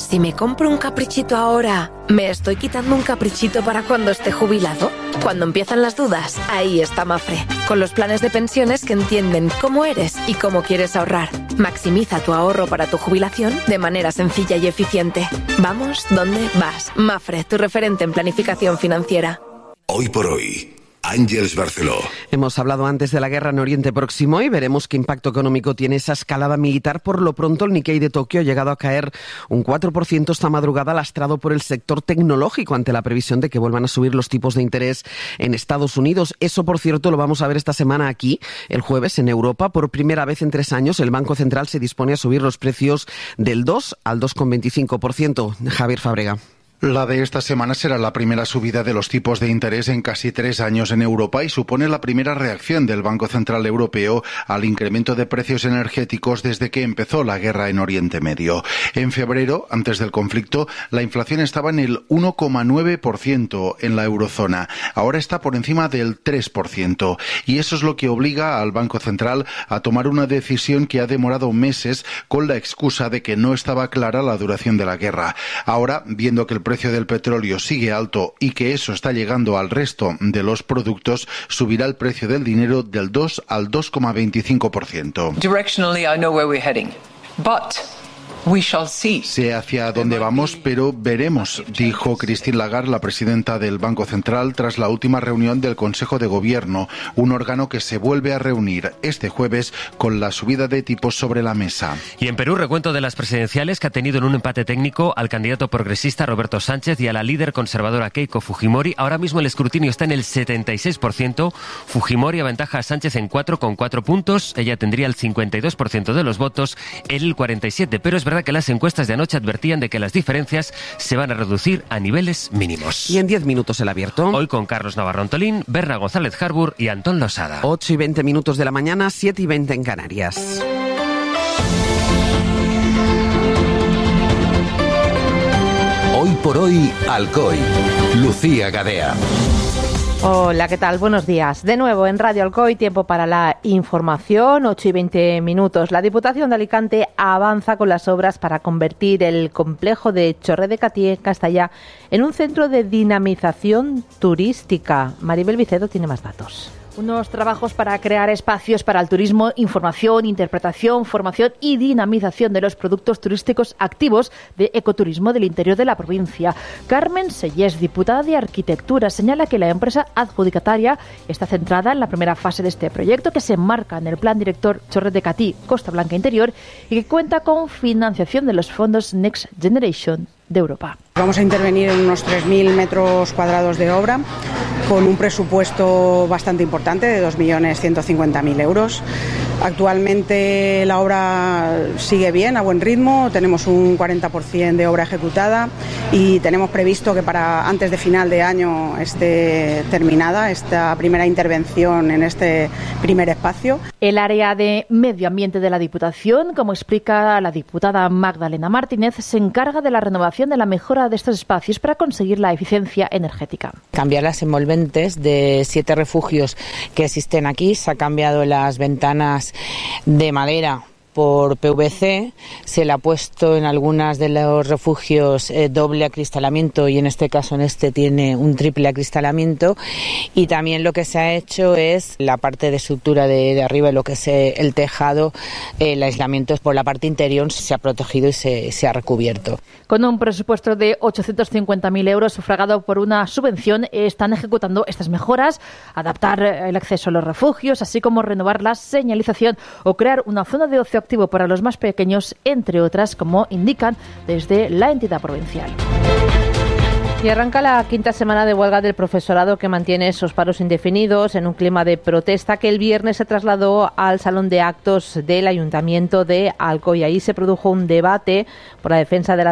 Si me compro un caprichito ahora, ¿me estoy quitando un caprichito para cuando esté jubilado? Cuando empiezan las dudas, ahí está Mapfre, con los planes de pensiones que entienden cómo eres y cómo quieres ahorrar. Maximiza tu ahorro para tu jubilación de manera sencilla y eficiente. Vamos, ¿dónde vas? Mapfre, tu referente en planificación financiera. Hoy por hoy, Àngels Barceló. Hemos hablado antes de la guerra en Oriente Próximo y veremos qué impacto económico tiene esa escalada militar. Por lo pronto, el Nikkei de Tokio ha llegado a caer un 4% esta madrugada, lastrado por el sector tecnológico ante la previsión de que vuelvan a subir los tipos de interés en Estados Unidos. Eso, por cierto, lo vamos a ver esta semana aquí, el jueves, en Europa. Por primera vez en 3 años, el Banco Central se dispone a subir los precios del 2 al 2,25%. Javier Fábrega. La de esta semana será la primera subida de los tipos de interés en casi 3 años en Europa y supone la primera reacción del Banco Central Europeo al incremento de precios energéticos desde que empezó la guerra en Oriente Medio. En febrero, antes del conflicto, la inflación estaba en el 1,9% en la eurozona. Ahora está por encima del 3%. Y eso es lo que obliga al Banco Central a tomar una decisión que ha demorado meses con la excusa de que no estaba clara la duración de la guerra. Ahora, viendo que el precio del petróleo sigue alto y que eso está llegando al resto de los productos, subirá el precio del dinero del 2 al 2,25%. Directionally, I know where we're heading, but we shall see. Sé hacia dónde vamos, pero veremos, dijo Christine Lagarde, la presidenta del Banco Central, tras la última reunión del Consejo de Gobierno, un órgano que se vuelve a reunir este jueves con la subida de tipos sobre la mesa. Y en Perú, recuento de las presidenciales que ha tenido en un empate técnico al candidato progresista Roberto Sánchez y a la líder conservadora Keiko Fujimori. Ahora mismo el escrutinio está en el 76%. Fujimori aventaja a Sánchez en 4,4 puntos. Ella tendría el 52% de los votos, él el 47%. Pero es verdad que las encuestas de anoche advertían de que las diferencias se van a reducir a niveles mínimos. Y en 10 minutos el abierto. Hoy con Carlos Navarro Antolín, Berna González Harbour y Antón Losada. 8:20 de la mañana, 7:20 en Canarias. Hoy por hoy, Alcoy. Lucía Gadea. Hola, ¿qué tal? Buenos días. De nuevo en Radio Alcoy, tiempo para la información, 8:20. La Diputación de Alicante avanza con las obras para convertir el complejo de Chorret de Catí, en Castellá, en un centro de dinamización turística. Maribel Vicedo tiene más datos. Unos trabajos para crear espacios para el turismo, información, interpretación, formación y dinamización de los productos turísticos activos de ecoturismo del interior de la provincia. Carmen Sellés, diputada de Arquitectura, señala que la empresa adjudicataria está centrada en la primera fase de este proyecto, que se enmarca en el Plan Director Chorret de Catí, Costa Blanca Interior, y que cuenta con financiación de los fondos Next Generation de Europa. Vamos a intervenir en unos 3.000 metros cuadrados de obra con un presupuesto bastante importante de 2.150.000 euros. Actualmente la obra sigue bien, a buen ritmo, tenemos un 40% de obra ejecutada y tenemos previsto que para antes de final de año esté terminada esta primera intervención en este primer espacio. El área de medio ambiente de la Diputación, como explica la diputada Magdalena Martínez, se encarga de la renovación de la mejora de estos espacios para conseguir la eficiencia energética. Cambiar las envolventes de 7 refugios que existen aquí, se ha cambiado las ventanas de madera por PVC, se le ha puesto en algunas de los refugios doble acristalamiento y en este caso en este tiene un triple acristalamiento, y también lo que se ha hecho es la parte de estructura de arriba, lo que es el tejado, el aislamiento por la parte interior se ha protegido y se ha recubierto. Con un presupuesto de 850.000 euros sufragado por una subvención, están ejecutando estas mejoras, adaptar el acceso a los refugios, así como renovar la señalización o crear una zona de ocio activo para los más pequeños, entre otras, como indican desde la entidad provincial. Y arranca la 5ª semana de huelga del profesorado, que mantiene esos paros indefinidos en un clima de protesta que el viernes se trasladó al salón de actos del Ayuntamiento de Alcoy. Ahí se produjo un debate por la defensa de la